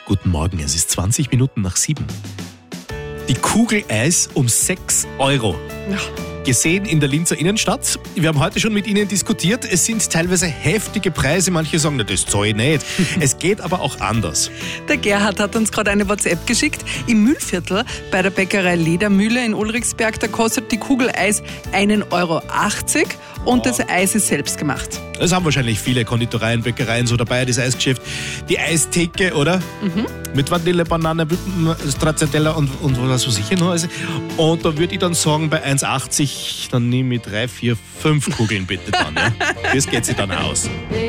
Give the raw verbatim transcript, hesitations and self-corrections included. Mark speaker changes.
Speaker 1: Guten Morgen, es ist zwanzig Minuten nach sieben. Die Kugel Eis um sechs Euro.
Speaker 2: Ja.
Speaker 1: Gesehen in der Linzer Innenstadt. Wir haben heute schon mit Ihnen diskutiert. Es sind teilweise heftige Preise. Manche sagen, na, das zahle ich nicht. Es geht aber auch anders.
Speaker 2: Der Gerhard hat uns gerade eine WhatsApp geschickt. Im Mühlviertel bei der Bäckerei Ledermühle in Ulrichsberg, da kostet die Kugel Eis einen Euro achtzig und das Eis ist selbst gemacht.
Speaker 1: Das haben wahrscheinlich viele Konditoreien, Bäckereien so dabei, das Eisgeschäft. Die Eistheke, oder?
Speaker 2: Mhm.
Speaker 1: Mit Vanille, Banane, Stracciatella und, und was weiß ich noch. Und da würde ich dann sagen, bei eins achtzig, dann nehme ich drei, vier, fünf Kugeln bitte dann. Ja? Das geht sich dann aus.